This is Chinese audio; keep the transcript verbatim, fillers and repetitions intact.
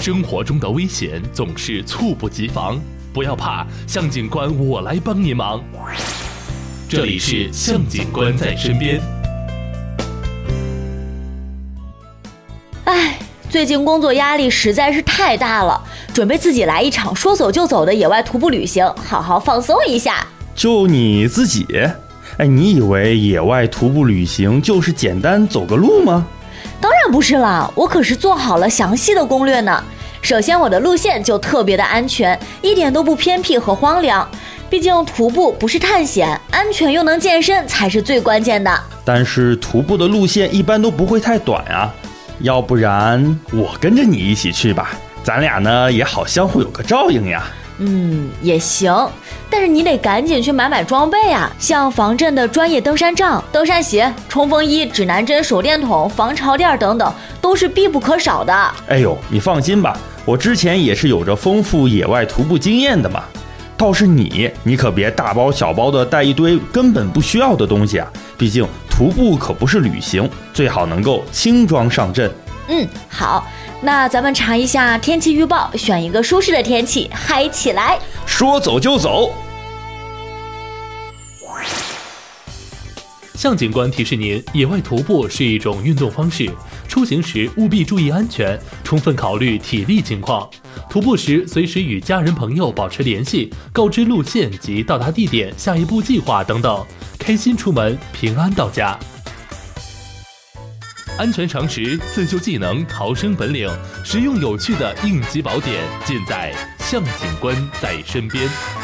生活中的危险总是猝不及防，不要怕，向警官我来帮您忙。这里是向警官在身边。 唉，最近工作压力实在是太大了，准备自己来一场说走就走的野外徒步旅行，好好放松一下。 就你自己？哎，你以为野外徒步旅行就是简单走个路吗？ 当然不是啦，我可是做好了详细的攻略呢。首先，我的路线就特别的安全，一点都不偏僻和荒凉。毕竟徒步不是探险，安全又能健身才是最关键的。 但是徒步的路线一般都不会太短啊，要不然我跟着你一起去吧，咱俩呢也好相互有个照应呀。 嗯，也行，但是你得赶紧去买买装备啊，像防震的专业登山杖、登山鞋、冲锋衣、指南针、手电筒、防潮垫等等，都是必不可少的。 哎呦，你放心吧，我之前也是有着丰富野外徒步经验的嘛。倒是你，你可别大包小包的带一堆根本不需要的东西啊，毕竟徒步可不是旅行，最好能够轻装上阵。 嗯，好，那咱们查一下天气预报，选一个舒适的天气，嗨起来！ 说走就走。 向警官提示您，野外徒步是一种运动方式，出行时务必注意安全，充分考虑体力情况。徒步时随时与家人朋友保持联系，告知路线及到达地点、下一步计划等等，开心出门，平安到家。安全常识、自救技能、逃生本领，实用有趣的应急宝典，尽在向警官在身边。